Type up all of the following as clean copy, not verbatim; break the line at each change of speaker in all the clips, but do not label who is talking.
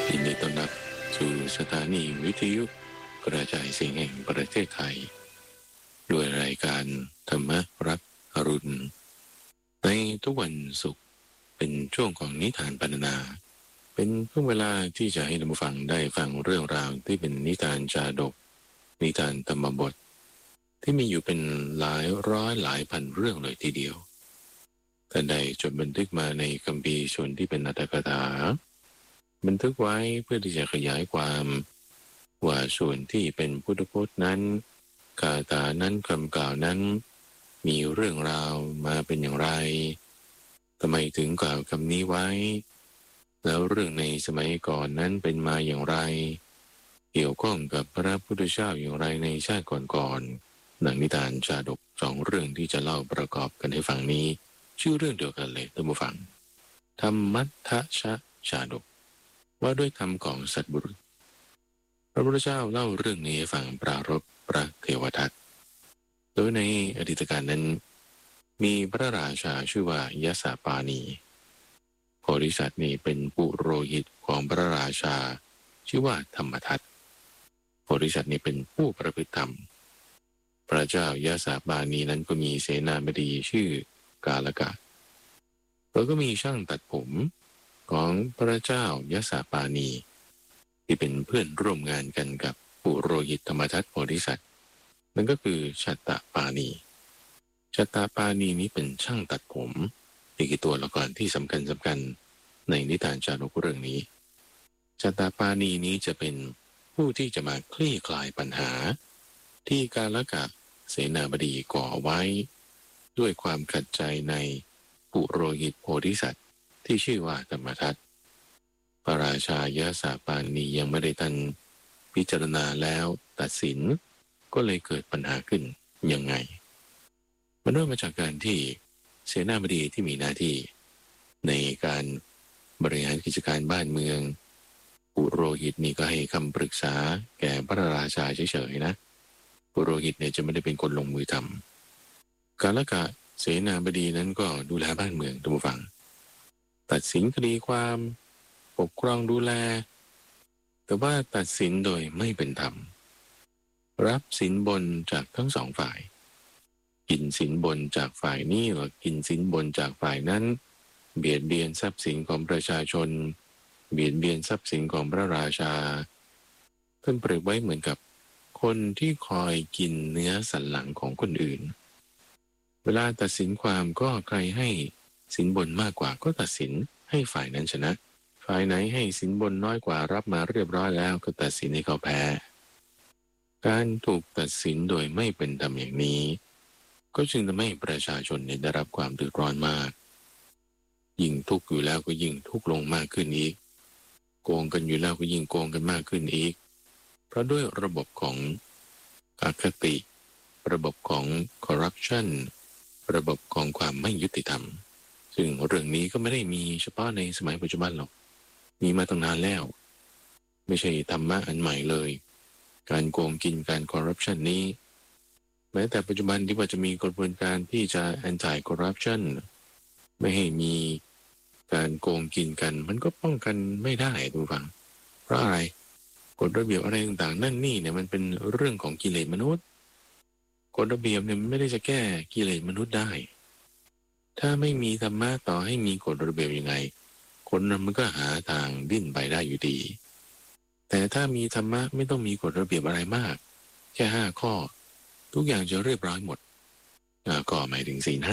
ยินดีต้อนรับสู่สถานีวิทยุกระจายเสียงแห่งประเทศไทยด้วยรายการธรรมรับอรุณในทุกวันศุกร์เป็นช่วงของนิทานปรรณนาเป็นช่วงเวลาที่จะให้ท่านผู้ฟังได้ฟังเรื่องราวที่เป็นนิทานจาดกนิทานธรรมบทที่มีอยู่เป็นหลายร้อยหลายพันเรื่องเลยทีเดียวท่านได้จดบันทึกมาในคัมภีร์ชนที่เป็นอัตถกถาบันทึกไว้เพื่อที่จะขยายความว่าส่วนที่เป็นพุทธพจน์นั้นคาถานั้นคำกล่าวนั้นมีเรื่องราวมาเป็นอย่างไรทำไมถึงกล่าวคำนี้ไว้แล้วเรื่องในสมัยก่อนนั้นเป็นมาอย่างไรเกี่ยวข้องกับพระพุทธเจ้าอย่างไรในชาติก่อนๆดังนิทานชาดกสองเรื่องที่จะเล่าประกอบกันให้ฟังนี้ชื่อเรื่องเดียวกันเลยท่านผู้ฟังธรรมัทธชาดกว่าด้วยธรรมของสัตบุรุษพระพุทธเจ้าเล่าเรื่องนี้ให้ฟังปรารภพระเทวทัตโดยในอดีตการนั้นมีพระราชาชื่อว่ายสาปานีโพธิสัตว์นี่เป็นปุโรหิตของพระราชาชื่อว่าธรรมทัตโพธิสัตว์นี่เป็นผู้ประพฤติธรรมพระเจ้ายสาปานีนั้นก็มีเสนาบดีชื่อกาลกะแล้วก็มีช่างตัดผมของพระเจ้ายสาปานีที่เป็นเพื่อนร่วมงานกันกับปุโรหิตธรรมทัตโพธิสัตว์นั่นก็คือชัตตปานีชัตตปานีนี้เป็นช่างตัดผมนี่คือตัวละครที่สำคัญในนิทานจาดกเรื่องนี้ชัตตปานีนี้จะเป็นผู้ที่จะมาคลี่คลายปัญหาที่กาลกะเสนาบดีก่อไว้ด้วยความขัดใจในปุโรหิตโพธิสัตว์ที่ชื่อว่าธรรมทัตพระราชายสาปานียังไม่ได้ทันพิจารณาแล้วตัดสินก็เลยเกิดปัญหาขึ้นยังไงมันเริ่มมาจากการที่เสนาบดีที่มีหน้าที่ในการบริหารกิจการบ้านเมืองปุโรหิตนี่ก็ให้คำปรึกษาแก่พระราชาเฉยๆนะปุโรหิตเนี่ยจะไม่ได้เป็นคนลงมือทำกาลกะเสนาบดีนั้นก็ดูแลบ้านเมืองท่านผู้ฟังตัดสินคดีความปกครองดูแลแต่ว่าตัดสินโดยไม่เป็นธรรมรับสินบนจากทั้งสองฝ่ายกินสินบนจากฝ่ายนี้หรือกินสินบนจากฝ่ายนั้นเบียดเบียนทรัพย์สินของประชาชนเบียดเบียนทรัพย์สินของพระราชาท่านเปรียบไว้เหมือนกับคนที่คอยกินเนื้อสันหลังของคนอื่นเวลาตัดสินความก็ใครให้สินบนมากกว่าก็ตัดสินให้ฝ่ายนั้นชนะฝ่ายไหนให้สินบนน้อยกว่ารับมาเรียบร้อยแล้วก็ตัดสินให้เขาแพ้การถูกตัดสินโดยไม่เป็นธรรมอย่างนี้ก็จึงทำให้ประชาชนได้รับความเดือดร้อนมากยิ่งทุกข์อยู่แล้วก็ยิ่งทุกข์ลงมากขึ้นอีกโกงกันอยู่แล้วก็ยิ่งโกงกันมากขึ้นอีกเพราะด้วยระบบของอคติระบบของคอร์รัปชันระบบของความไม่ยุติธรรมซึ่งเรื่องนี้ก็ไม่ได้มีเฉพาะในสมัยปัจจุบันหรอกมีมาตั้งนานแล้วไม่ใช่ธรรมะอันใหม่เลยการโกงกินการคอร์รัปชันนี้แม้แต่ปัจจุบันที่ว่าจะมีกระบวนการที่จะ anti corruption ไม่ให้มีการโกงกินกันมันก็ป้องกันไม่ได้ทุกฝั่งเพราะอะไรกฎระเบียบอะไรต่างๆนั่นนี่เนี่ยมันเป็นเรื่องของกิเลสมนุษย์กฎระเบียบเนี่ยไม่ได้จะแก้กิเลสมนุษย์ได้ถ้าไม่มีธรรมะต่อให้มีกฎระเบียบยังไงคนนั้นมันก็หาทางดิ้นไปได้อยู่ดีแต่ถ้ามีธรรมะไม่ต้องมีกฎระเบียบอะไรมากแค่5 ข้อทุกอย่างจะเรียบร้อยหมดก็หมายถึงศีล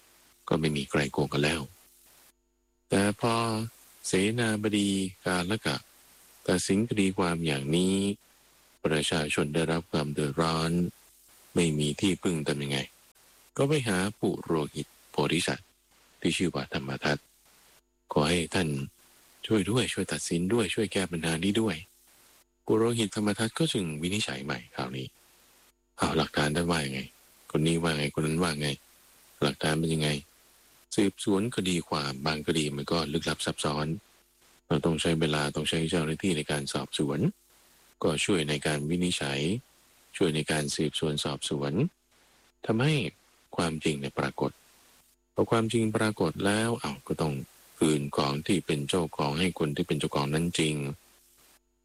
5ก็ไม่มีใครโกงกันแล้วแต่พอเสนาบดีกาลกะตัดสินคดีความอย่างนี้ประชาชนได้รับความเดือดร้อนไม่มีที่พึ่งทำยังไงก็ไปหาปุโรหิตโพธิสัตว์ที่ชื่อว่าธรรมทัตขอให้ท่านช่วยด้วยช่วยตัดสินด้วยช่วยแก้ปัญหานี้ด้วยปุโรหิตธรรมทัตก็จึงวินิจฉัยใหม่คราวนี้เอาหลักฐานได้ว่ายังไงคนนี้ว่าไงคนนั้นว่าไงหลักฐานเป็นยังไงสืบสวนคดีความบางคดีมันก็ลึกลับซับซ้อนเราต้องใช้เวลาต้องใช้เจ้าหน้าที่ในการสอบสวนก็ช่วยในการวินิจฉัยช่วยในการสืบสวนสอบสวนทำให้ความจริงเนี่ยปรากฏพอความจริงปรากฏแล้วก็ต้องคืนของที่เป็นเจ้าของให้คนที่เป็นเจ้าของนั้นจริง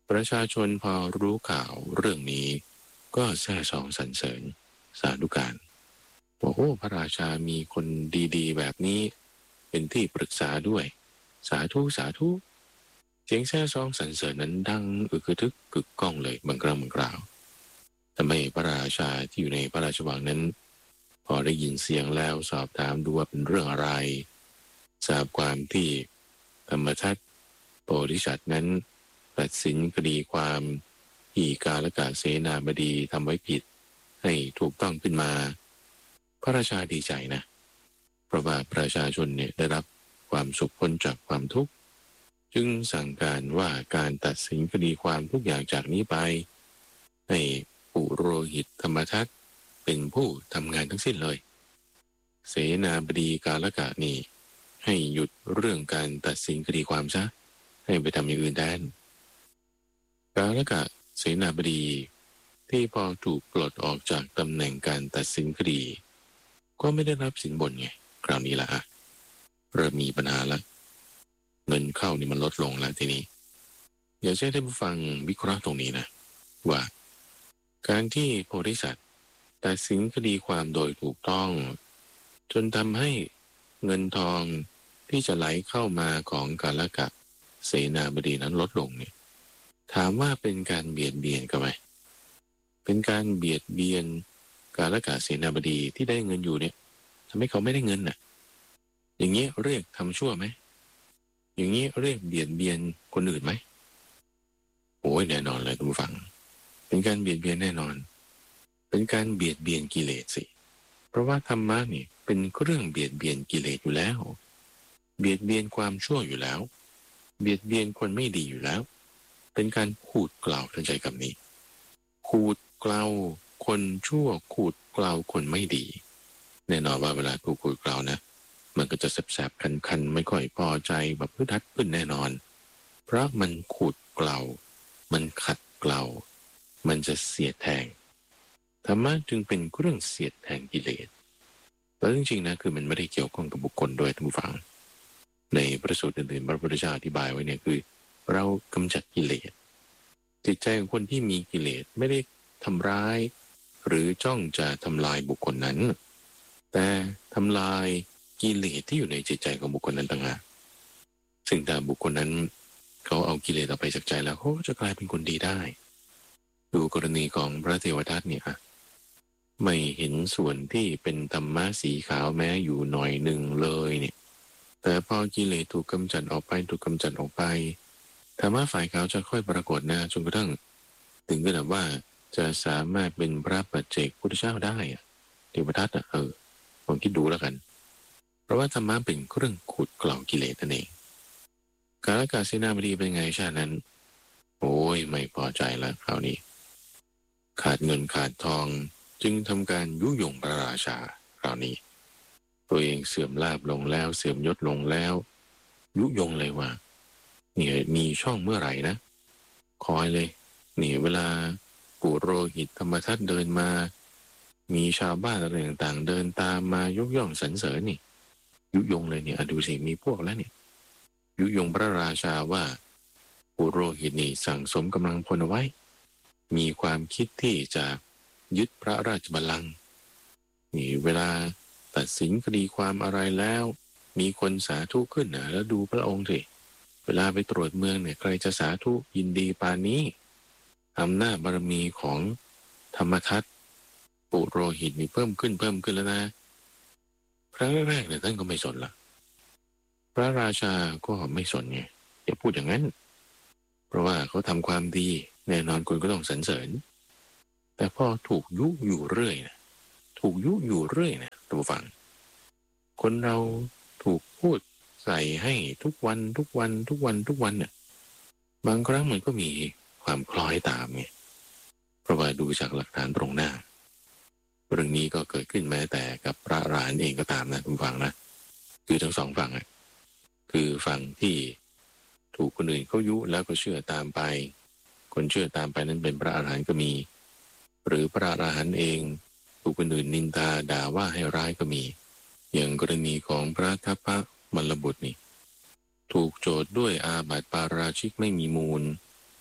ประชาชนพอรู้ข่าวเรื่องนี้ก็แซ่ซองสรรเสริญสาธุการว่าโอ้พระราชามีคนดีๆแบบนี้เป็นที่ปรึกษาด้วยสาธุสาธุเสียงแซ่ซองสรรเสริญนั้นดังอึกทึกกึกก้องเลยบางครั้งบางคราวทำให้พระราชาที่อยู่ในพระราชวังนั้นพอได้ยินเสียงแล้วสอบถามดูว่าเป็นเรื่องอะไรทราบความที่ธรรมทัตโพธิสัตว์นั้นตัดสินคดีความที่กาลกะเสนาบดีทำไว้ผิดให้ถูกต้องขึ้นมาพระราชาดีใจนะเพราะว่าประชาชนเนี่ยได้รับความสุขพ้นจากความทุกข์จึงสั่งการว่าการตัดสินคดีความทุกอย่างจากนี้ไปให้ปุโรหิตธรรมทัตเป็นผู้ทำงานทั้งสิ้นเลยเสนาบดีกาลกะนี่ให้หยุดเรื่องการตัดสินคดีความซะให้ไปทำอย่างอื่นแทนกาลกะเสนาบดีที่พอถูกปลดออกจากตำแหน่งการตัดสินคดีก็ไม่ได้รับสินบนไงคราวนี้ละเริ่มมีปัญหาละเงินเข้านี่มันลดลงแล้วทีนี้อยากให้ท่านผู้ฟังวิเคราะห์ตรงนี้นะว่าการที่โพธิสัตว์ตัดสินคดีความโดยถูกต้องจนทำให้เงินทองที่จะไหลเข้ามาของกาลกะเสนาบดีนั้นลดลงเนี่ยถามว่าเป็นการเบียดเบียนกันไหมเป็นการเบียดเบียนกาลกะเสนาบดีที่ได้เงินอยู่เนี่ยทำให้เขาไม่ได้เงินน่ะอย่างนี้เรียกทำชั่วไหมอย่างนี้เรียกเบียดเบียนคนอื่นไหมโอ้ยแน่นอนเลยทุกฝั่งเป็นการเบียดเบียนแน่นอนเป็นการเบียดเบียนกิเลสสิเพราะว่าธรรมะนี่เป็นเครื่องเบียดเบียนกิเลสอยู่แล้วเบียดเบียนความชั่วอยู่แล้วเบียดเบียนคนไม่ดีอยู่แล้วเป็นการขูดเกลาท่านใจคำนี้ขูดเกลาคนชั่วขูดเกลาคนไม่ดีแน่นอนว่าเวลาถูกขูดเกลานะมันก็จะแสบๆคันๆไม่ค่อยพอใจแบบพึ่งทัดขึ้นแน่นอนเพราะมันขูดเกลามันขัดเกลามันจะเสียดแทงธรรมะจึงเป็นเครื่องเสียดแทงกิเลสแล้วจริงๆนะคือมันไม่ได้เกี่ยวข้องกับบุคคลด้วยท่านผู้ฟังในพระสูตรอื่นๆพระพุทธเจ้าอธิบายไว้เนี่ยคือเรากำจัดกิเลสจิตใจของคนที่มีกิเลสไม่ได้ทำร้ายหรือจ้องจะทำลายบุคคลนั้นแต่ทำลายกิเลสที่อยู่ในจิตใจของบุคคลนั้นต่างหากซึ่งถ้าบุคคลนั้นเขาเอากิเลสออกไปจากใจแล้วเขาก็จะกลายเป็นคนดีได้ดูกรณีของพระเทวทัตเนี่ยไม่เห็นส่วนที่เป็นธรรมะสีขาวแม้อยู่หน่อยหนึ่งเลยเนี่ยแต่พอกิเลสถูกกำจัดออกไปธรรมะฝ่ายขาวจะค่อยปรากฏนะจนกระทั่งถึงขนาดว่าจะสามารถเป็นพระปัจเจกพุทธเจ้าได้เทวทัตลองคิดดูแล้วกันเพราะว่าธรรมะเป็นเครื่องขุดเกลากิเลสนั่นเองกาลกะเสนาบดีเป็นไงชาตินั้นโอ้ยไม่พอใจแล้วคราวนี้ขาดเงินขาดทองจึงทำการยุยงพระราชาคราวนี้ตัวเองเสื่อมลาภลงแล้วเสื่อมยศลงแล้วยุยงเลยว่าเนี่ยมีช่องเมื่อไหร่นะคอยเลยนี่เวลาปุโรหิตธรรมทัตเดินมามีชาวบ้านอะไรต่างๆเดินตามมายกย่องสรรเสริญนี่ยุยงเลยเนี่ยดูสิมีพวกแล้วเนี่ยยุยงพระราชาว่าปุโรหิตนี่สั่งสมกำลังพลเอาไว้มีความคิดที่จะยึดพระราชบัลลังก์นี่เวลาตัดสินคดีความอะไรแล้วมีคนสาธุขึ้นนะแล้วดูพระองค์สิเวลาไปตรวจเมืองเนี่ยใครจะสาธุยินดีปานนี้อำนาจบารมีของธรรมทัตปุโรหิตนี่เพิ่มขึ้นแล้วนะครั้งแรกเนี่ยท่านก็ไม่สนละพระราชาก็ไม่สนไงอย่าพูดอย่างนั้นเพราะว่าเขาทำความดีแน่นอนคนก็ต้องสรรเสริญแต่พอถูกยุอยู่เรื่อยนะตัวฟังคนเราถูกพูดใส่ให้ทุกวันเนี่ยบางครั้งมันก็มีความคล้อยตามไงเพราะว่าดูจากหลักฐานตรงหน้าเรื่องนี้ก็เกิดขึ้นแม้แต่กับพระอรหันต์เองก็ตามนะทุกฝั่งนะคือทั้งสองฝั่งคือฝั่งที่ถูกคนอื่นเขายุแล้วก็เชื่อตามไปคนเชื่อตามไปนั้นเป็นพระอรหันต์ก็มีหรือพระอรหันต์เองถูกคนอื่นนินทาด่าว่าให้ร้ายก็มีอย่างกรณีของพระทัพพะมัลลบุตรนี่ถูกโจทย์ด้วยอาบัติปาราชิกไม่มีมูล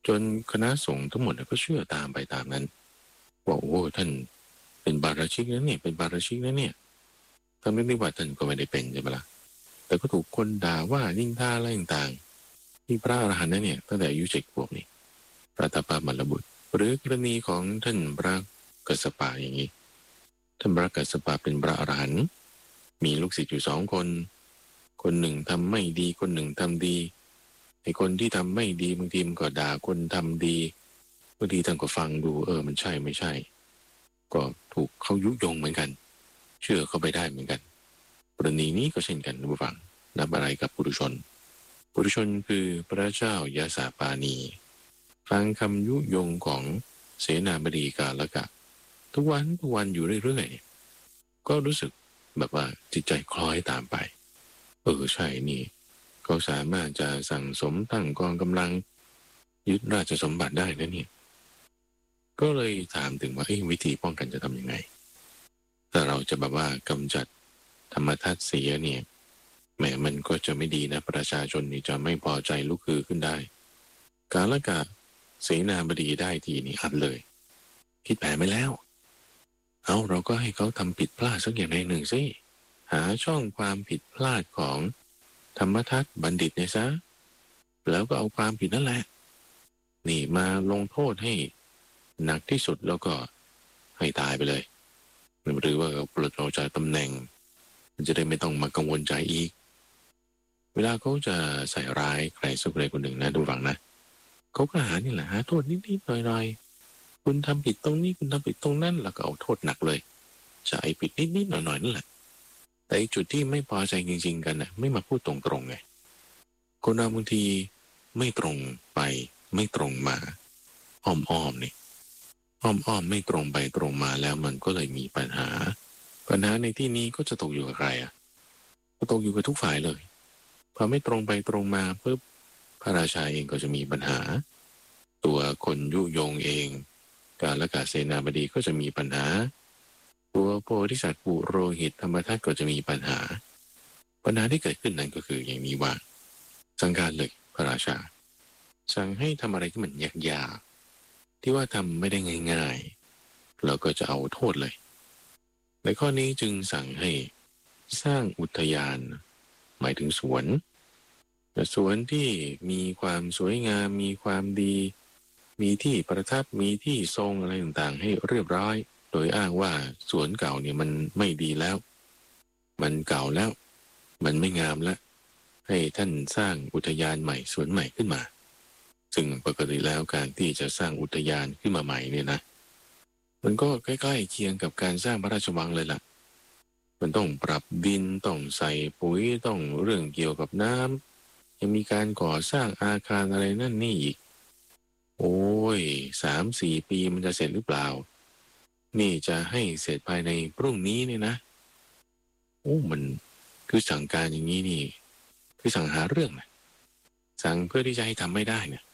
จนคณะสงฆ์ทั้งหมดก็เชื่อตามไปตามนั้นว่าโอ้ท่านเป็นบาราชิกนะเนี่ยเป็นบาราชิกนะเนี่ยทั้งที่ว่าท่านก็ไม่ได้เป็นใช่ไหมล่ะแต่ก็ถูกคนด่าว่านินทาอะไรต่างๆที่พระอรหันต์นั่นเนี่ยตั้งแต่อายุ7 ขวบนี่พระตปามัลลบุตรหรือกรณีของท่านพระกัสสปะอย่างนี้ท่านพระกัสสปะเป็นพระอรหันต์มีลูกศิษย์อยู่2 คนคนหนึ่งทำไม่ดีคนหนึ่งทำดีไอ้คนที่ทำไม่ดีบางทีมันก็ด่าคนทำดีบางทีท่านก็ฟังดูมันใช่ไม่ใช่ก็ถูกเขายุยงเหมือนกันเชื่อเข้าไปได้เหมือนกันกรณีนี้ก็เช่นกันนะผู้ฟังนับอะไรกับปุถุชนปุถุชนคือพระเจ้ายาสาปานีฟังคำยุยงของเสนาบดีกาลกะทุกวันอยู่เรื่อยๆก็รู้สึกแบบว่าจิตใจคล้อยตามไปใช่นี่เขาสามารถจะสั่งสมตั้งกองกำลังยึดราชสมบัติได้นะเนี่ยก็เลยถามถึงว่าวิธีป้องกันจะทำยังไงถ้าเราจะแบบว่ากำจัดธรรมทัศน์เสียเนี่ยแหมมันก็จะไม่ดีนะประชาชนนี่จะไม่พอใจลุกฮือขึ้นได้กาลกะเสนาบดีได้ทีนี่อัดเลยคิดแผนไม่แล้วเราก็ให้เขาทำผิดพลาดสักอย่างใดหนึ่งสิหาช่องความผิดพลาดของธรรมทัศน์บัณฑิตเนี่ยซะแล้วก็เอาความผิดนั่นแหละนี่มาลงโทษให้หนักที่สุดแล้วก็ให้ตายไปเลยหรือว่าปลดออกจากตำแหน่งมันจะได้ไม่ต้องมากังวลใจอีกเวลาเขาจะใส่ร้ายใครสักคนหนึ่งนะดูฟังนะเขาก็หานี่แหละหาโทษนิดๆหน่อยๆคุณทำผิดตรงนี้คุณทำผิดตรงนั้นแล้วก็เอาโทษหนักเลยจะไอ้ผิดนิดๆหน่อยๆนั่นแหละแต่จุดที่ไม่พอใจจริงๆกันนะไม่มาพูดตรงๆไงคนเราบางทีไม่ตรงไปไม่ตรงมาอ้อมๆนี่อ้อมไม่ตรงไปตรงมาแล้วมันก็เลยมีปัญหาในที่นี้ก็จะตกอยู่กับใครก็ตกอยู่กับทุกฝ่ายเลยพอไม่ตรงไปตรงมาปุ๊บพระราชาเองก็จะมีปัญหาตัวคนยุยงเองกาลกะเสนาบดีก็จะมีปัญหาตัวโพธิสัตว์ปุโรหิตธรรมทัตก็จะมีปัญหาที่เกิดขึ้นนั้นก็คืออย่างนี้ว่าสั่งการเลยพระราชาสั่งให้ทำอะไรที่มันยากๆที่ว่าทำไม่ได้ง่ายๆเราก็จะเอาโทษเลยในข้อนี้จึงสั่งให้สร้างอุทยานหมายถึงสวนที่มีความสวยงามมีความดีมีที่ประทับมีที่ทรงอะไรต่างๆให้เรียบร้อยโดยอ้างว่าสวนเก่าเนี่ยมันไม่ดีแล้วมันเก่าแล้วมันไม่งามแล้วให้ท่านสร้างอุทยานใหม่สวนใหม่ขึ้นมาซึ่งปกติแล้วการที่จะสร้างอุทยานขึ้นมาใหม่เนี่ยนะมันก็ใกล้ๆเคียงกับการสร้างพระราชวังเลยล่ะมันต้องปรับดินต้องใส่ปุ๋ยต้องเรื่องเกี่ยวกับน้ำยังมีการก่อสร้างอาคารอะไรนั่นนี่อีกโอ้ย3-4 ปีมันจะเสร็จหรือเปล่านี่จะให้เสร็จภายในพรุ่งนี้เนี่ยนะมันคือสั่งการอย่างนี้นี่คือสั่งหาเรื่องนะสั่งเพื่อที่จะให้ทำไม่ได้เนี่ย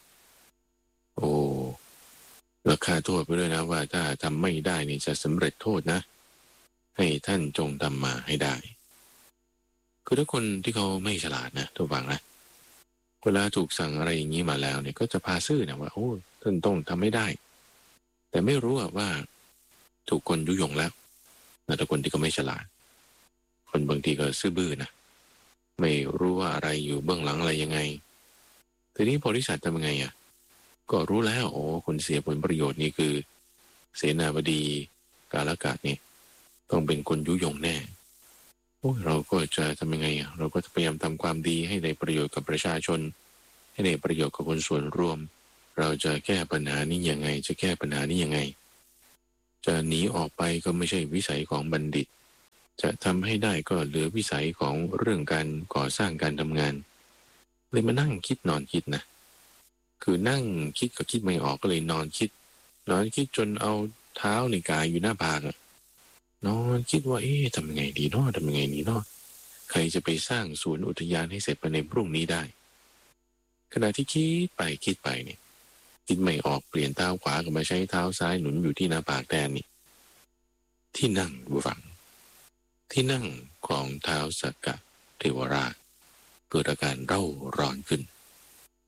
ราคาโทษไปด้วยนะว่าถ้าทำไม่ได้นี่จะสำเร็จโทษนะให้ท่านจงทำมาให้ได้คือถ้าคนที่เขาไม่ฉลาดนะทุกฝั่งนะเวลาถูกสั่งอะไรอย่างนี้มาแล้วเนี่ยก็จะพาซื่อนะว่าท่านต้องทำไม่ได้แต่ไม่รู้ว่าถูกคนยุยงแล้วแต่คนที่เขาไม่ฉลาดคนบางทีก็ซื่อบื้อนะไม่รู้ว่าอะไรอยู่เบื้องหลังอะไรยังไงทีนี้บริษัททำยังไงก็รู้แล้วคนเสียผลประโยชน์นี่คือเสนาบดีกาลกะนี่ต้องเป็นคนยุยงแน่เราก็จะทำยังไงเราก็จะพยายามทำความดีให้ได้ประโยชน์กับประชาชนให้ได้ประโยชน์กับคนส่วนรวมเราจะแก้ปัญหานี้ยังไงจะแก้ปัญหานี้ยังไงจะหนีออกไปก็ไม่ใช่วิสัยของบัณฑิตจะทำให้ได้ก็เหลือวิสัยของเรื่องการก่อสร้างการทำงานเลยมานั่งคิดนอนคิดนะคือนั่งคิดก็คิดไม่ออกก็เลยนอนคิดจนเอาเท้าในกายอยู่หน้าผากนอนคิดว่าทำยังไงดีเนาะใครจะไปสร้างศูนย์อุทยานให้เสร็จภายในพรุ่งนี้ได้ขณะที่คิดไปเนี่ยคิดไม่ออกเปลี่ยนเท้าขวาก็มาใช้เท้าซ้ายหนุนอยู่ที่หน้าผากแทนนี่ที่นั่งบูฟังที่นั่งของท้าวสักกะเทวราชเกิดอาการเร่าร้อนขึ้น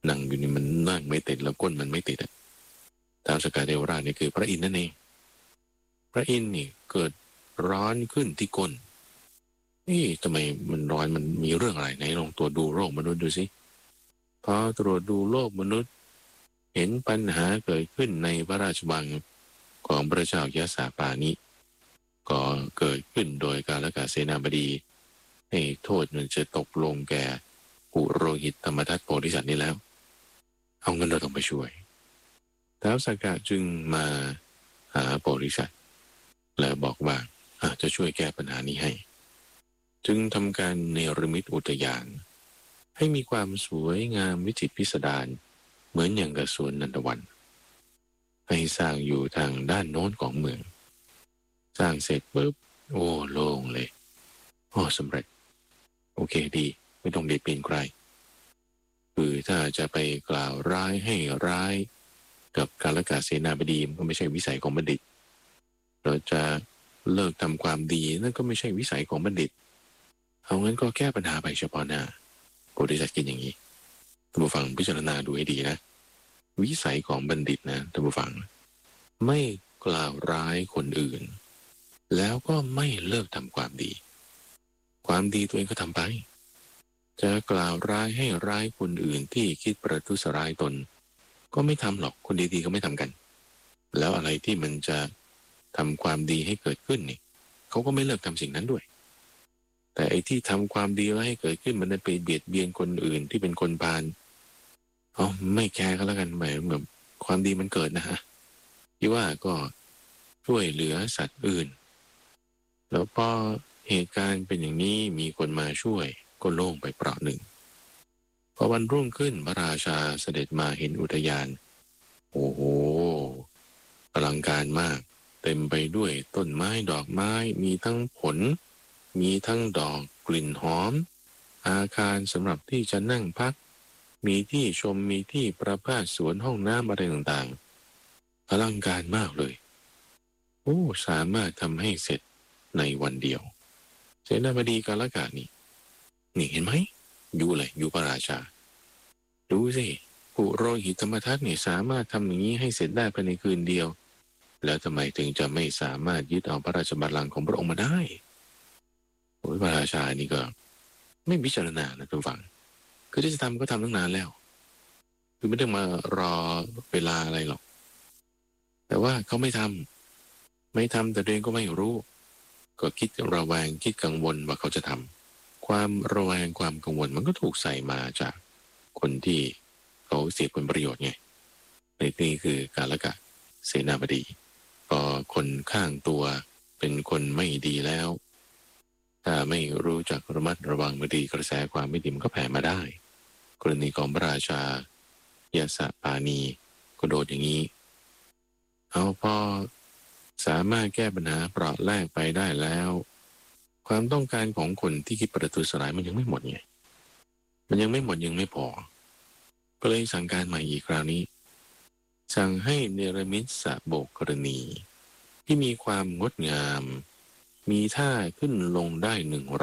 นั่งอยู่นี่มันนั่งไม่ติดแล้วก้นมันไม่ติดอะท้าวสักกะเทวราชนี่คือพระอินทร์นั่นเองพระอินทร์นี่เกิดร้อนขึ้นที่ก้นนี่ทำไมมันร้อนมันมีเรื่องอะไรไหนลองตรวจดูโรคมนุษย์ดูสิพอตรวจดูโลกมนุษย์เห็นปัญหาเกิดขึ้นในพระราชวังของพระเจ้ายศปานิก็เกิดขึ้นโดยกาลกะเสนาบดีให้โทษมันจะตกลงแก่ปุโรหิตธรรมทัตโพธิสัตว์นี่แล้วเอาเงินเราต้องไปช่วยท้าวสักกะจึงมาหาโพธิสัตว์แล้วบอกว่าจะช่วยแก้ปัญหานี้ให้จึงทำการเนรมิตอุทยานให้มีความสวยงามวิจิตรพิสดารเหมือนอย่างกับสวนนันทวันให้สร้างอยู่ทางด้านโน้นของเมืองสร้างเสร็จปุ๊บโอ้โล่งเลยสำเร็จโอเคดีไม่ต้องเบียดเบียนใครคือถ้าจะไปกล่าวร้ายให้ร้ายกับกาลกะเสนาบดีมันก็ไม่ใช่วิสัยของบัณฑิตเราจะเลิกทำความดีนั่นก็ไม่ใช่วิสัยของบัณฑิตเอางั้นก็แก้ปัญหาไปเฉพาะหน้าโพธิสัตว์คิดอย่างนี้ท่านผู้ฟังพิจารณาดูให้ดีนะวิสัยของบัณฑิตนะท่านผู้ฟังไม่กล่าวร้ายคนอื่นแล้วก็ไม่เลิกทำความดีความดีตัวเองก็ทำไปจะกล่าวร้ายให้ร้ายคนอื่นที่คิดประทุษร้ายตนก็ไม่ทำหรอกคนดีๆก็ไม่ทำกันแล้วอะไรที่มันจะทำความดีให้เกิดขึ้นนี่เขาก็ไม่เลิกทำสิ่งนั้นด้วยแต่ไอ้ที่ทำความดีแล้วให้เกิดขึ้นมันไปเบียดเบียนคนอื่นที่เป็นคนพาลไม่แคร์ก็แล้วกันหมายแบบความดีมันเกิดนะฮะที่ว่าก็ช่วยเหลือสัตว์อื่นแล้วพอเหตุการณ์เป็นอย่างนี้มีคนมาช่วยก็โล่งไปเปราะหนึ่งพอวันรุ่งขึ้นพระราชาเสด็จมาเห็นอุทยานโอ้โหอลังการมากเต็มไปด้วยต้นไม้ดอกไม้มีทั้งผลมีทั้งดอกกลิ่นหอมอาคารสำหรับที่จะนั่งพักมีที่ชมมีที่ประพาสสวนห้องน้ำอะไรต่างๆอลังการมากเลยสามารถทำให้เสร็จในวันเดียวเสนาบดีกาลกะนี่เห็นไหมอยู่เลยอยู่พระราชาดูสิปุโรหิตธรรมทัตสามารถทำอย่างนี้ให้เสร็จได้ภายในคืนเดียวแล้วทำไมถึงจะไม่สามารถยึดเอาพระราชบัลลังก์ของพระองค์มาได้พระราชานี่ก็ไม่พิจารณานะทุกฝั่งคือที่จะทำก็ทำตั้งนานแล้วคือไม่ต้องมารอเวลาอะไรหรอกแต่ว่าเขาไม่ทำแต่ตัวเองก็ไม่รู้ก็คิดระแวงคิดกังวลว่าเขาจะทำความระแวงความกังวลมันก็ถูกใส่มาจากคนที่เขาเสียผลประโยชน์ไงในนี้คือกาลกะเสนาบดีพอคนข้างตัวเป็นคนไม่ดีแล้วถ้าไม่รู้จักระมัดระวังไม่ดีกระแสความไม่ดีมันก็แผ่มาได้กรณีของพระราชายศปานีก็โดนอย่างนี้เอาพอสามารถแก้ปัญหาเปราะแรกไปได้แล้วความต้องการของคนที่คิดประทุษร้ายมันยังไม่หมดไงมันยังไม่หมดยังไม่พอก็เลยสั่งการใหม่อีกคราวนี้สั่งให้เนรมิตสระโบกกรณีที่มีความงดงามมีท่าขึ้นลงได้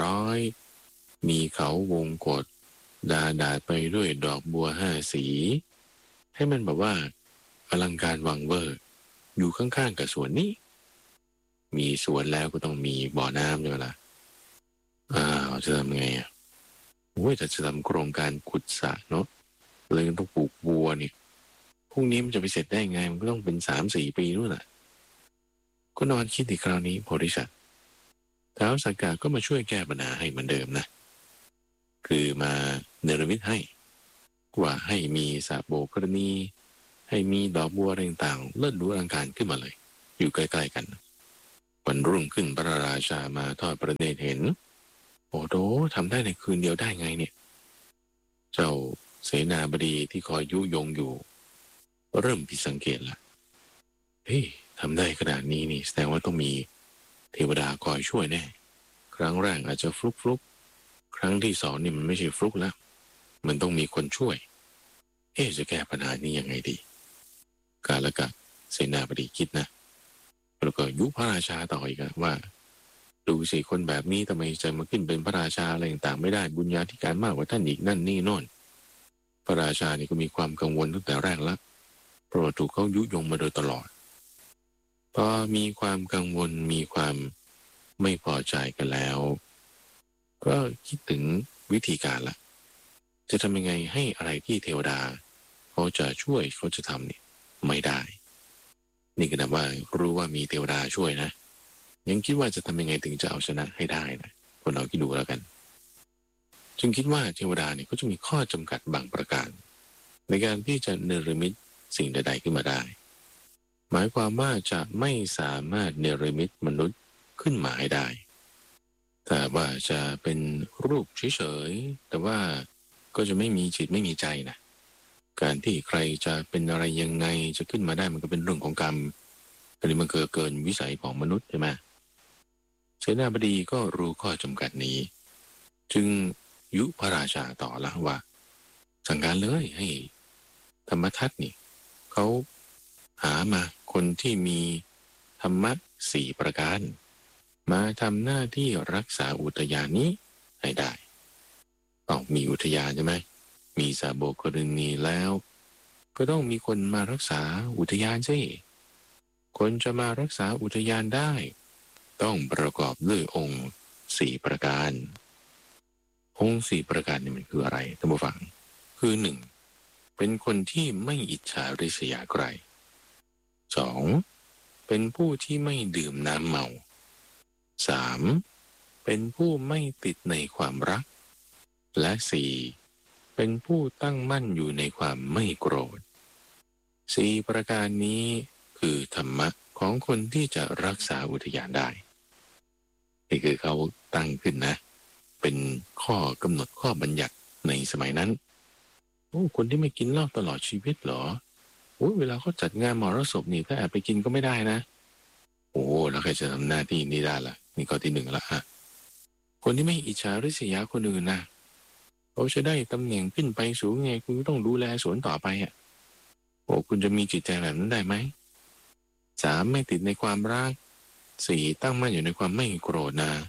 100มีเขาวงกฏดาดไปด้วยดอกบัว5 สีให้มันแบบว่าอลังการวังเวอร์อยู่ข้างๆกับสวนนี้มีสวนแล้วก็ต้องมีบ่อน้ำด้วยล่ะจะทำไงแต่จะทำโครงการขุดสระเนาะเลยต้องปลูกบัวนี่พรุ่งนี้มันจะไปเสร็จได้ไงมันก็ต้องเป็น3-4 ปีนู่นแหละก็นอนคิดอีกคราวนี้โพธิสัตว์ท้าวสักกะก็มาช่วยแก้ปัญหาให้เหมือนเดิมนะคือมาเนรมิตให้ว่าให้มีสระโบกกรณีให้มีดอกบัวต่างๆเลิศหรูอลังการขึ้นมาเลยอยู่ใกล้ๆกันวันรุ่งขึ้นพระราชามาทอดพระเนตรเห็นโอ้โหทำได้ในคืนเดียวได้ไงเนี่ยเจ้าเสนาบดีที่คอยยุยงอยู่เริ่มผิดสังเกตละทำได้ขนาดนี้นี่แสดงว่าต้องมีเทวดาคอยช่วยแน่ครั้งแรกอาจจะฟลุกครั้งที่2นี่มันไม่ใช่ฟลุกแล้วมันต้องมีคนช่วยจะแก้ปัญหานี้ยังไงดีกาลกะเสนาบดีคิดนะแล้วก็ยุพระราชาต่ออีกว่าดูสิคนแบบนี้ทำไมจะมาขึ้นเป็นพระราชาอะไรต่างๆไม่ได้บุญญาธิการมากกว่าท่านอีกนั่นนี่โน่นพระราชานี่ก็มีความกังวลตั้งแต่แรกแล้วเพราะว่าถูกเขายุยงมาโดยตลอดพอมีความกังวลมีความไม่พอใจกันแล้วก็คิดถึงวิธีการละจะทำยังไงให้อะไรที่เทวดาเขาจะช่วยเขาจะทำเนี่ยไม่ได้นี่ก็นับว่ารู้ว่ามีเทวดาช่วยนะยังคิดว่าจะทำยังไงถึงจะเอาชนะให้ได้นะคนเราคิดดูแล้วกันจึงคิดว่าเทวดาเนี่ยก็จะมีข้อจำกัดบางประการในการที่จะเนรมิตสิ่งใดๆขึ้นมาได้หมายความว่าจะไม่สามารถเนรมิตมนุษย์ขึ้นมาให้ได้แต่ว่าจะเป็นรูปเฉยๆแต่ว่าก็จะไม่มีจิตไม่มีใจนะการที่ใครจะเป็นอะไรยังไงจะขึ้นมาได้มันก็เป็นเรื่องของกรรมอันนี้มันเกินวิสัยของมนุษย์ใช่ไหมเสนาบดีก็รู้ข้อจำกัดนี้จึงยุพระราชาต่อละว่าสั่งการเลยให้ธรรมทัตนี่เขาหามาคนที่มีธรรมะ4 ประการมาทำหน้าที่รักษาอุทยานนี้ให้ได้ต้องมีอุทยานใช่ไหมมีสาโบกรณีแล้วก็ต้องมีคนมารักษาอุทยานสิคนจะมารักษาอุทยานได้ต้องประกอบด้วยองค์4 ประการองค์4 ประการนี่มันคืออะไรท่านผู้ฟังคือ 1. เป็นคนที่ไม่อิจฉาริษยาใคร 2. เป็นผู้ที่ไม่ดื่มน้ำเมา 3. เป็นผู้ไม่ติดในความรักและ 4. เป็นผู้ตั้งมั่นอยู่ในความไม่โกรธ4 ประการนี้คือธรรมะของคนที่จะรักษาอุทยานได้นี่คือเขาตั้งขึ้นนะเป็นข้อกำหนดข้อบัญญัติในสมัยนั้นโอ้คนที่ไม่กินเหล้าตลอดชีวิตเหรอโอ้เวลาเขาจัดงานมหรสพนี่ถ้าแอบไปกินก็ไม่ได้นะโอ้แล้วใครจะทำหน้าที่นี้ได้ล่ะนี่ข้อที่ 1ละอ่ะคนที่ไม่อิจฉาริษยาคนอื่นนะเขาจะได้ตำแหน่งขึ้นไปสูงไงคุณก็ต้องดูแลสวนต่อไปอ่ะโอ้คุณจะมีจิตใจแบบนั้นได้ไหม 3. ไม่ติดในความรัก 4. ตั้งมั่นอยู่ในความไม่โกรธนะ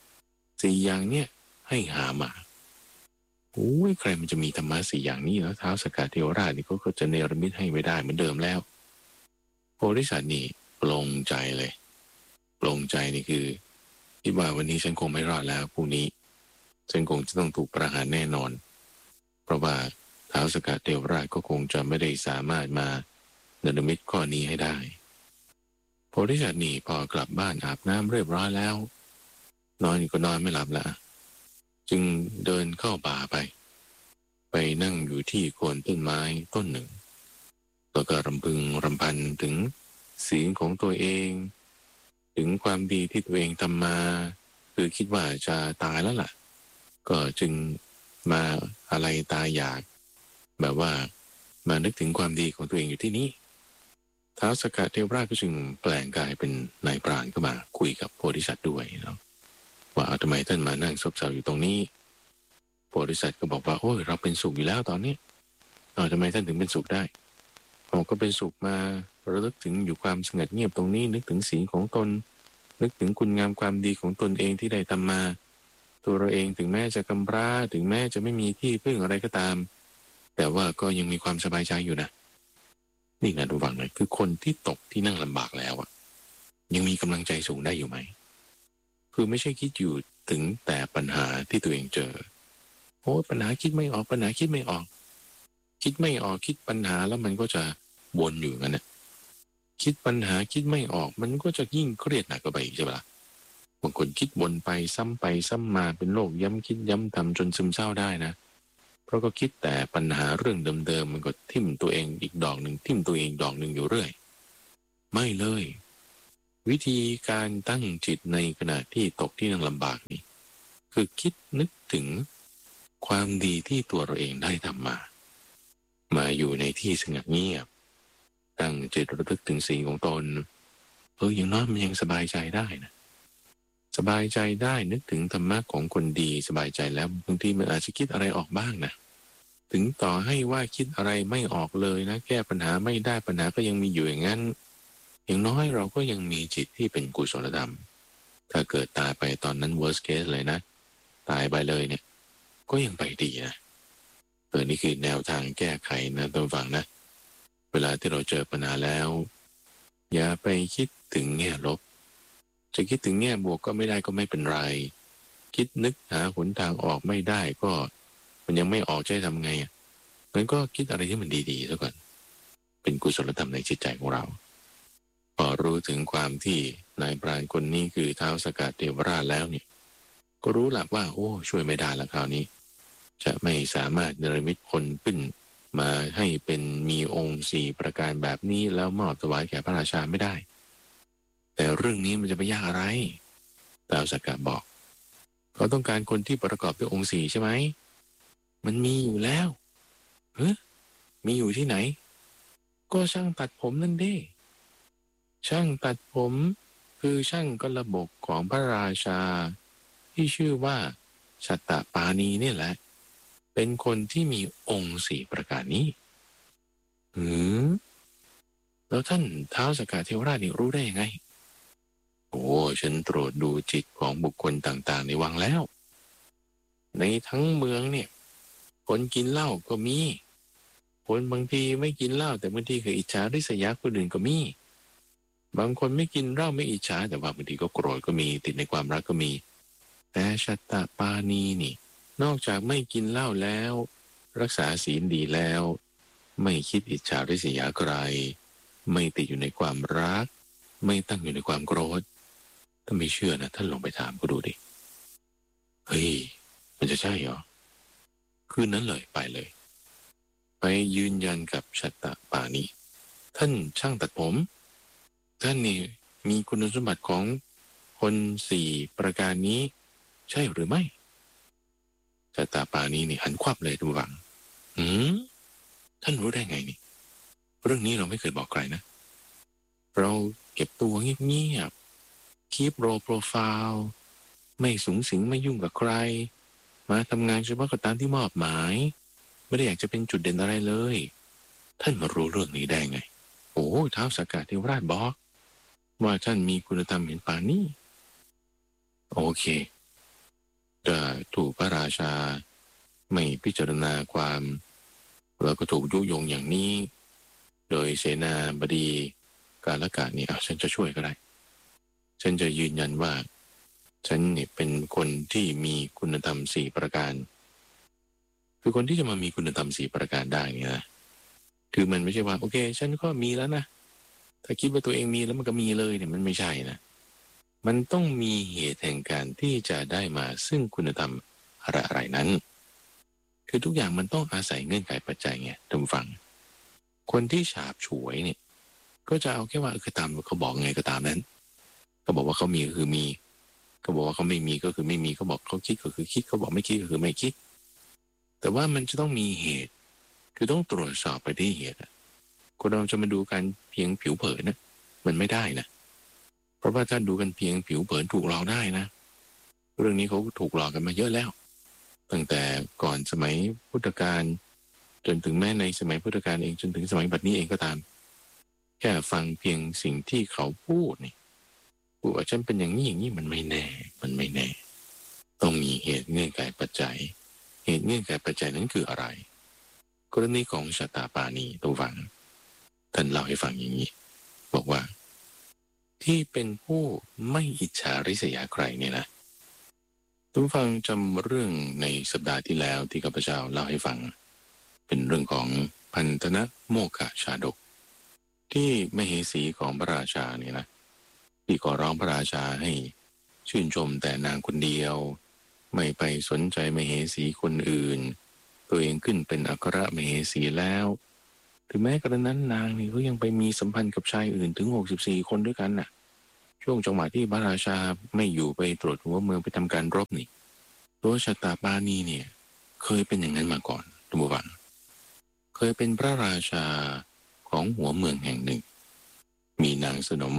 4 อย่างเนี้ยให้หามาโอ้ยใครมันจะมีธรรมะ4 อย่างนี้แล้วท้าวสักกะเทวราชนี่ก็จะเนรมิตให้ไม่ได้เหมือนเดิมแล้วโพธิสัตว์นี่ปลงใจเลยปลงใจนี่คือคิดว่าวันนี้ฉันคงไม่รอดแล้วพรุ่งนี้ฉันคงจะต้องถูกประหารแน่นอนเพราะว่าท้าวสักกะเทวราชก็คงจะไม่ได้สามารถมาเนรมิตข้อนี้ให้ได้โพธิสัตว์นี่พอกลับบ้านอาบน้ำเรียบร้อยแล้วนอนก็นอนไม่หลับละจึงเดินเข้าป่าไปนั่งอยู่ที่โคนต้นไม้ต้นหนึ่งแล้วก็รำพึงรำพันถึงศีลของตัวเองถึงความดีที่ตัวเองทำมาคือคิดว่าจะตายแล้วล่ะก็จึงมาอะไรตายอยากแบบว่ามานึกถึงความดีของตัวเองอยู่ที่นี้ท้าวสักกะเทวราชก็จึงแปลงกายเป็นนายพรานเข้ามาคุยกับโพธิสัตว์ด้วยเนาะว่าทำไมท่านมานั่งซบเซาอยู่ตรงนี้โพธิสัตว์ก็บอกว่าโอ้ยเราเป็นสุขอยู่แล้วตอนนี้ทำไมท่านถึงเป็นสุขได้ผมก็เป็นสุขมาระลึกถึงอยู่ความสงบเงียบตรงนี้นึกถึงศีลของตนนึกถึงคุณงามความดีของตนเองที่ได้ทำมาตัวเราเองถึงแม้จะกำพร้าถึงแม้จะไม่มีที่พึ่งอะไรก็ตามแต่ว่าก็ยังมีความสบายใจอยู่นะนี่นะดูฟังหน่อยคือคนที่ตกที่นั่งลำบากแล้วอ่ะยังมีกำลังใจสูงได้อยู่ไหมคือไม่ใช่คิดอยู่ถึงแต่ปัญหาที่ตัวเองเจอโอ้ปัญหาคิดไม่ออกปัญหาคิดไม่ออกคิดไม่ออกคิดปัญหาแล้วมันก็จะวนอยู่งั้นนะคิดปัญหาคิดไม่ออกมันก็จะยิ่งเครียดหนักเข้าไปอีกใช่ปะล่ะบางคนคิดวนไปซ้ำมาเป็นโรคย้ำคิดย้ำทำจนซึมเศร้าได้นะเพราะก็คิดแต่ปัญหาเรื่องเดิมๆมันก็ทิ่มตัวเองอีกดอกหนึ่งทิ่มตัวเองดอกหนึ่งอยู่เรื่อยไม่เลยวิธีการตั้งจิตในขณะที่ตกที่นั่งลำบากนี่คือคิดนึกถึงความดีที่ตัวเราเองได้ทำมาอยู่ในที่สงบเงียบตั้งจิตระลึกถึงสิ่งของตนอย่างน้อยมันยังสบายใจได้นะสบายใจได้นึกถึงธรรมะของคนดีสบายใจแล้วบางทีมันอาจจะคิดอะไรออกบ้างนะถึงต่อให้ว่าคิดอะไรไม่ออกเลยนะแก้ปัญหาไม่ได้ปัญหาก็ยังมีอยู่อย่างนั้นอย่างน้อยเราก็ยังมีจิตที่เป็นกุศลธรรมถ้าเกิดตายไปตอนนั้น worst case เลยนะตายไปเลยเนี่ยก็ยังไปดีนะนี่คือแนวทางแก้ไขนะท่านผู้ฟังนะเวลาที่เราเจอปัญหาแล้วอย่าไปคิดถึงแง่ลบจะคิดถึงแง่บวกก็ไม่ได้ก็ไม่เป็นไรคิดนึกหาหนทางออกไม่ได้ก็มันยังไม่ออกจะทำไงงั้นก็คิดอะไรที่มันดีๆซะก่อนเป็นกุศลธรรมในจิตใจของเราพอรู้ถึงความที่นายพรานคนนี้คือท้าวสกัดเทวราชแล้วเนี่ยก็รู้หลักว่าโอ้ช่วยไม่ได้ละคราวนี้จะไม่สามารถเนรมิตคนขึ้นมาให้เป็นมีองค์สี่ประการแบบนี้แล้วมอบถวายแก่พระราชาไม่ได้แต่เรื่องนี้มันจะไปยากอะไรท้าวสกัดบอกเขาต้องการคนที่ประกอบด้วยองค์สี่ใช่ไหมมันมีอยู่แล้วมีอยู่ที่ไหนก็ช่างตัดผมนั่นเด้ช่างตัดผมคือช่างกระบกของพระราชาที่ชื่อว่าชัตตปานีนี่แหละเป็นคนที่มีองค์สี่ประการนี้แล้วท่านท้าวสกเทวราชนี่รู้ได้ยังไงโอ้ฉันตรวจดูจิตของบุคคลต่างๆในวังแล้วในทั้งเมืองเนี่ยคนกินเหล้าก็มีคนบางทีไม่กินเหล้าแต่บางทีก็อิจฉาริษยาคนอื่นก็มีบางคนไม่กินเหล้าไม่อิจฉาแต่ว่าบางทีก็โกรธก็มีติดในความรักก็มีแต่ชัตตปานีนี่นอกจากไม่กินเหล้าแล้วรักษาศีลดีแล้วไม่คิดอิจฉาริษยาใครไม่ติดอยู่ในความรักไม่ตั้งอยู่ในความโกรธถ้าไม่เชื่อนะท่านลองไปถามก็ดูดิเฮ้ยมันจะใช่เหรอคืนนั้นเลยไปเลยไปยืนยันกับชัตตปานีท่านช่างตัดผมท่านนี่มีคุณสมบัติของคนสี่ประการนี้ใช่หรือไม่ชัตตปานีนี่หันควับเลยทุกฝังท่านรู้ได้ไงนี่เรื่องนี้เราไม่เคยบอกใครนะเราเก็บตัวเงียบๆคีปโรโปรไฟล์ไม่สุงสิงไม่ยุ่งกับใครมาทำงานเฉพาะกับตามที่มอบหมายไม่ได้อยากจะเป็นจุดเด่นอะไรเลยท่านมารู้เรื่องนี้ได้ไงโอ้ท้าวสกัดเทวราชบอกว่าท่านมีคุณธรรมเห็นป่านนี้โอเคจะถูกพระราชาไม่พิจารณาความแล้วก็ถูกยุยงอย่างนี้โดยเสนาบดีกาลกะนี่ฉันจะช่วยก็ได้ฉันจะยืนยันว่าฉันเนี่ยเป็นคนที่มีคุณธรรมสี่ประการคือคนที่จะมามีคุณธรรมสี่ประการได้เนี่ยนะคือมันไม่ใช่ว่าโอเคฉันก็มีแล้วนะถ้าคิดว่าตัวเองมีแล้วมันก็มีเลยเนี่ยมันไม่ใช่นะมันต้องมีเหตุแห่งการที่จะได้มาซึ่งคุณธรรมอะไรนั้นคือทุกอย่างมันต้องอาศัยเงื่อนไขปัจจัยไงท่านผู้ฟังคนที่ฉาบฉวยเนี่ยก็จะเอาแค่ว่าคือตามเขาบอกไงก็ตามนั้นเขาบอกว่าเขามีก็คือมีเขาบอกว่าเขาไม่มีก็คือไม่มีเขาบอกเขาคิดก็คือคิดเขาบอกไม่คิดก็คือไม่คิดแต่ว่ามันจะต้องมีเหตุคือต้องตรวจสอบไปที่เหตุคนเราจะมาดูกันเพียงผิวเผินนะมันไม่ได้นะเพราะว่าถ้าดูกันเพียงผิวเผินถูกหลอกได้นะเรื่องนี้เขาถูกหลอกกันมาเยอะแล้วตั้งแต่ก่อนสมัยพุทธกาลจนถึงแม้ในสมัยพุทธกาลเองจนถึงสมัยบัดนี้เองก็ตามแค่ฟังเพียงสิ่งที่เขาพูดนี่พูดว่าฉันเป็นอย่างนี้อย่างนี้มันไม่แน่ต้องมีเหตุเงื่อนไขปัจจัยเหตุเงื่อนไขปัจจัยนั้นคืออะไรกรณีของชัตตปานีตัวฟังท่านเล่าให้ฟังอย่างนี้บอกว่าที่เป็นผู้ไม่อิจฉาริษยาใครเนี่ยนะทุกฟังจำเรื่องในสัปดาห์ที่แล้วที่ข้าพเจ้าเล่าให้ฟังเป็นเรื่องของพันธนะโมกขชาดกที่มเหสีของพระราชาเนี่ยนะที่ขอร้องพระราชาให้ชื่นชมแต่นางคนเดียวไม่ไปสนใจมเหสีคนอื่นตัวเองขึ้นเป็นอัครมเหสีแล้วถึงแม้กระนั้นนางนี่ก็ยังไปมีสัมพันธ์กับชายอื่นถึง64คนด้วยกันน่ะช่วงจังหวะที่พระราชาไม่อยู่ไปตรวจหัวเมืองไปทำการรบนี่ตัวชัตตปานีเนี่ยเคยเป็นอย่างนั้นมาก่อนทุกวันเคยเป็นพระราชาของหัวเมืองแห่งหนึ่งมีนางสนม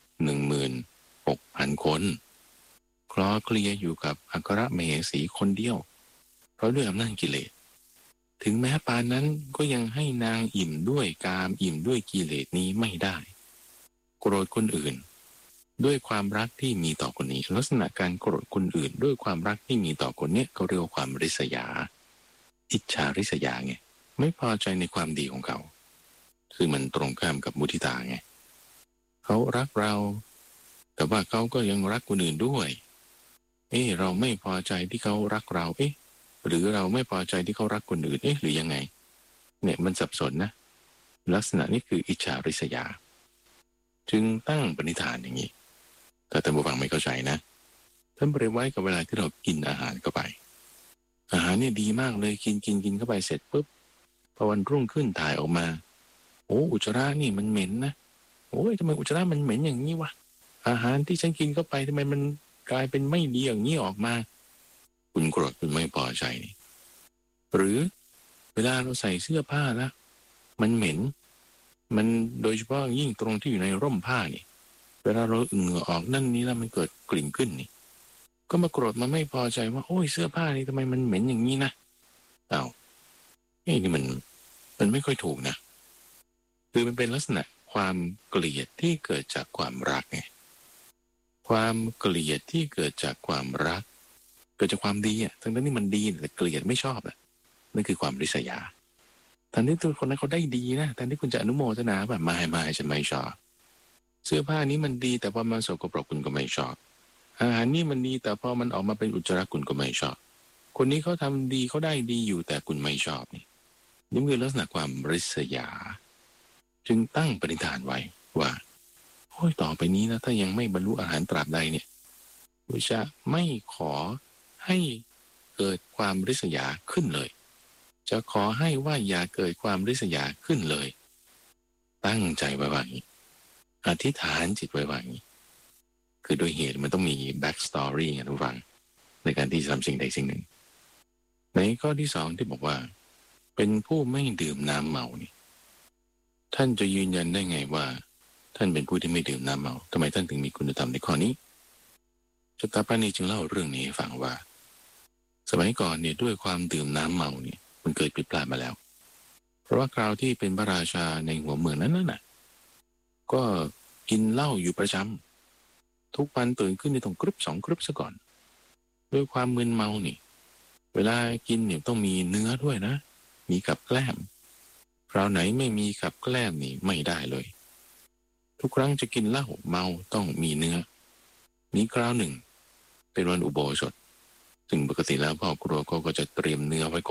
16,000 คนคลอเคลียอยู่กับอัครมเหสีคนเดียวเพราะด้วยอำนาจกิเลสถึงแม้ปานนั้นก็ยังให้นางอิ่มด้วยกามอิ่มด้วยกิเลสนี้ไม่ได้โกรธคนอื่นด้วยความรักที่มีต่อคนนี้ลักษณะการโกรธคนอื่นด้วยความรักที่มีต่อคนนี้เขาเรียกว่าความริษยาอิจฉาริษยาไงไม่พอใจในความดีของเขาซึ่งมันตรงข้ามกับมุทิตาไงเขารักเราแต่ว่าเขาก็ยังรักคนอื่นด้วยเราไม่พอใจที่เขารักเราหรือเราไม่พอใจที่เขารักคนอื่นหรือยังไงเนี่ยมันสับสนนะลักษณะนี้คืออิจฉาริษยาจึงตั้งปณิธานอย่างนี้แต่ท่านผู้ฟังไม่เข้าใจนะท่านเปรียบไว้กับเวลาที่เรากินอาหารเข้าไปอาหารเนี่ยดีมากเลยกินเข้าไปเสร็จปุ๊บพอวันรุ่งขึ้นถ่ายออกมาโอ้อุจจาระนี่มันเหม็นนะโอ้ยทำไมอุจจาระมันเหม็นอย่างนี้วะอาหารที่ฉันกินเข้าไปทำไมมันกลายเป็นไม่ดีอย่างนี้ออกมาคุณโกรธคุณไม่พอใจนี่หรือเวลาเราใส่เสื้อผ้าแล้วมันเหม็นมันโดยเฉพาะยิ่งตรงที่อยู่ในร่มผ้านี่เวลาเราเหงื่อออกนั่นนี่แล้วมันเกิดกลิ่นขึ้นนี่ก็มาโกรธมาไม่พอใจว่าโอ้ยเสื้อผ้านี่ทำไมมันเหม็นอย่างนี้นะนี่มันไม่ค่อยถูกนะคือมันเป็นลักษณะความเกลียดที่เกิดจากความรักไงความเกลียดที่เกิดจากความรักเกิดจากความดีทั้งที่มันดีแต่เกลียดไม่ชอบนั่นคือความริษยาทันที่ตัวคนนั้นเขาได้ดีนะทันที่คุณจะอนุโมทนาแบบไม่ฉันไม่ชอบเสื้อผ้านี้มันดีแต่พอมันสกปรกคุณก็ไม่ชอบอาหารนี่มันดีแต่พอมันออกมาเป็นอุจจาระคุณก็ไม่ชอบคนนี้เขาทำดีเขาได้ดีอยู่แต่คุณไม่ชอบนี่คือลักษณะความริษยาจึงตั้งปณิธานไว้ว่าโอ้ยต่อไปนี้นะถ้ายังไม่บรรลุอาหารตราบใดเนี่ยจะไม่ขอให้เกิดความริษยาขึ้นเลยจะขอให้ว่าอย่าเกิดความริษยาขึ้นเลยตั้งใจไว้ว่าอย่างนี้อธิษฐานจิตไว้ว่าอย่างนี้คือโดยเหตุมันต้องมี back story ไงทุกฝังในการที่จะทำสิ่งใดสิ่งหนึ่งในข้อที่สองที่บอกว่าเป็นผู้ไม่ดื่มน้ำเมานี่ท่านจะยืนยันได้ไงว่าท่านเป็นผู้ที่ไม่ดื่มน้ำเมาทำไมท่านถึงมีคุณธรรมในข้อนี้ชตาปานีจึงเล่าเรื่องนี้ให้ฟังว่าสมัยก่อนเนี่ยด้วยความดื่มน้ำเมาเนี่ยมันเกิดผิดพลาดมาแล้วเพราะว่าคราวที่เป็นพระราชาในหัวเมืองนั้นน่ะก็กินเหล้าอยู่ประจำทุกวันตื่นขึ้นนี่ต้องกรึบสองกรึบซะก่อนด้วยความมึนเมานี่เวลากินเนี่ยต้องมีเนื้อด้วยนะมีกับแกล้มคราวไหนไม่มีกับแกล้มนี่ไม่ได้เลยทุกครั้งจะกินเหล้าเมาต้องมีเนื้อมีคราวหนึ่งเป็นวันอุโบสถซึ่งปกติแล้วพ่อครัวก็จะเตรียมเนื้อไว้